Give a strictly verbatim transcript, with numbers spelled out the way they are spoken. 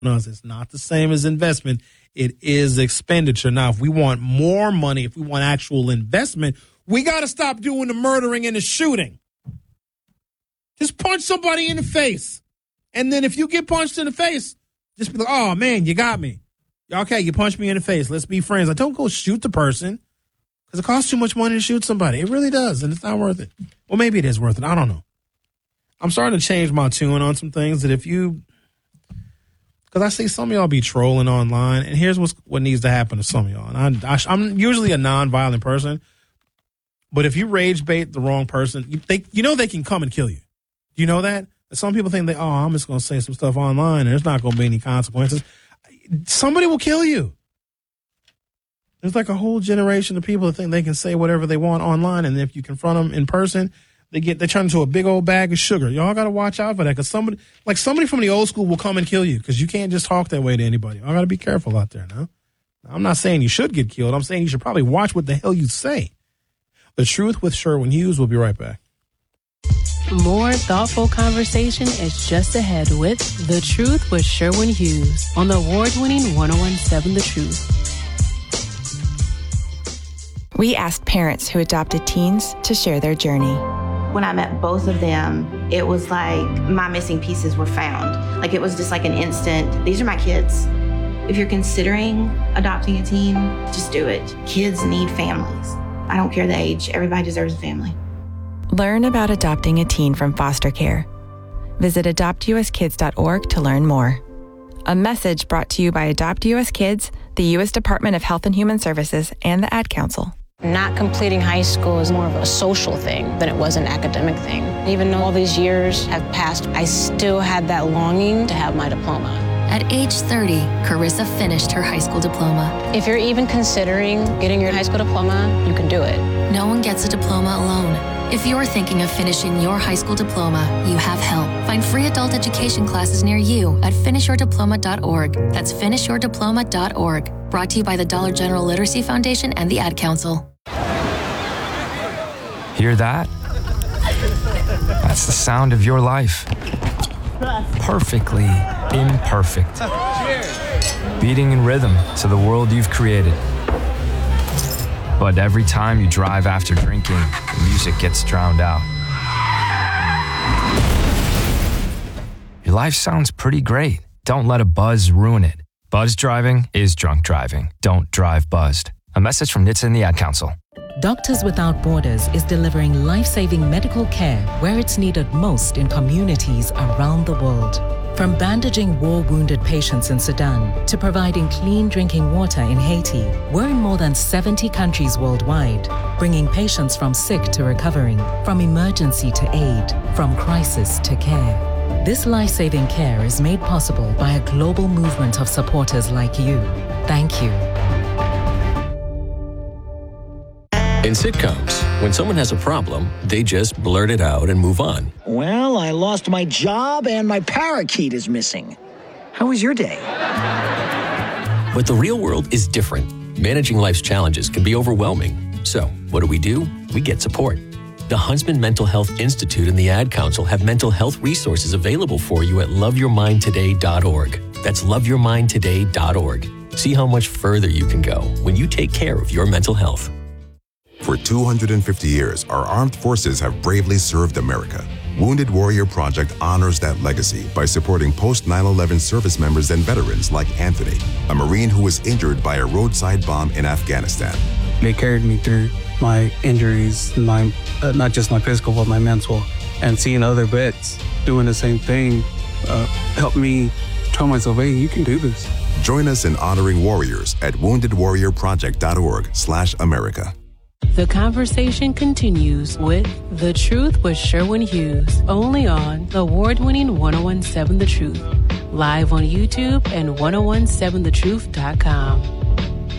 us. It's not the same as investment. It is expenditure. Now, if we want more money, if we want actual investment, we got to stop doing the murdering and the shooting. Just punch somebody in the face. And then if you get punched in the face, just be like, oh, man, you got me. Okay, you punched me in the face. Let's be friends. Like, don't go shoot the person because it costs too much money to shoot somebody. It really does, and it's not worth it. Well, maybe it is worth it. I don't know. I'm starting to change my tune on some things that if you – because I see some of y'all be trolling online, and here's what's, what needs to happen to some of y'all. And I, I, I'm usually a nonviolent person, but if you rage bait the wrong person, you, they, you know they can come and kill you. Do you know that? Some people think that, oh, I'm just going to say some stuff online, and there's not going to be any consequences. Somebody will kill you. There's like a whole generation of people that think they can say whatever they want online, and if you confront them in person, they get they turn into a big old bag of sugar. Y'all got to watch out for that because somebody, like somebody from the old school will come and kill you because you can't just talk that way to anybody. Y'all got to be careful out there now. I'm not saying you should get killed. I'm saying you should probably watch what the hell you say. The Truth with Sherwin Hughes. We'll be right back. More thoughtful conversation is just ahead with The Truth with Sherwin Hughes on the award-winning one oh one point seven The Truth. We asked parents who adopted teens to share their journey. When I met both of them, it was like my missing pieces were found. Like it was just like an instant, these are my kids. If you're considering adopting a teen, just do it. Kids need families. I don't care the age, everybody deserves a family. Learn about adopting a teen from foster care. Visit adopt u s kids dot org to learn more. A message brought to you by Adopt U S Kids, the U S Department of Health and Human Services, and the Ad Council. Not completing high school is more of a social thing than it was an academic thing. Even though all these years have passed, I still had that longing to have my diploma. At age thirty, Carissa finished her high school diploma. If you're even considering getting your high school diploma, you can do it. No one gets a diploma alone. If you're thinking of finishing your high school diploma, you have help. Find free adult education classes near you at finish your diploma dot org. That's finish your diploma dot org. Brought to you by the Dollar General Literacy Foundation and the Ad Council. Hear that? That's the sound of your life. Perfectly imperfect. Beating in rhythm to the world you've created. But every time you drive after drinking, the music gets drowned out. Your life sounds pretty great. Don't let a buzz ruin it. Buzz driving is drunk driving. Don't drive buzzed. A message from N H T S A and the Ad Council. Doctors Without Borders is delivering life-saving medical care where it's needed most in communities around the world. From bandaging war-wounded patients in Sudan to providing clean drinking water in Haiti, we're in more than seventy countries worldwide, bringing patients from sick to recovering, from emergency to aid, from crisis to care. This life-saving care is made possible by a global movement of supporters like you. Thank you. In sitcoms, when someone has a problem, they just blurt it out and move on. Well, I lost my job and my parakeet is missing. How was your day? But the real world is different. Managing life's challenges can be overwhelming. So, what do we do? We get support. The Huntsman Mental Health Institute and the Ad Council have mental health resources available for you at love your mind today dot org. That's love your mind today dot org. See how much further you can go when you take care of your mental health. For two hundred fifty years, our armed forces have bravely served America. Wounded Warrior Project honors that legacy by supporting post nine eleven service members and veterans like Anthony, a Marine who was injured by a roadside bomb in Afghanistan. They carried me through my injuries, my uh, not just my physical, but my mental. And seeing other vets doing the same thing uh, helped me tell myself, hey, you can do this. Join us in honoring warriors at wounded warrior project dot org slash America. The conversation continues with The Truth with Sherwin Hughes, only on the award-winning one oh one point seven The Truth, live on YouTube and ten seventeen the truth dot com.